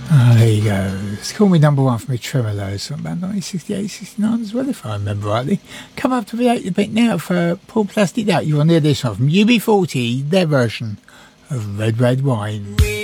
There you go. It's Call Me Number One for me Tremolos from about 1968, 69 as well, if I remember rightly. Come up to the 8-bit now for Paul Plastic Out. You're on the edition from UB40, their version of Red Red Wine.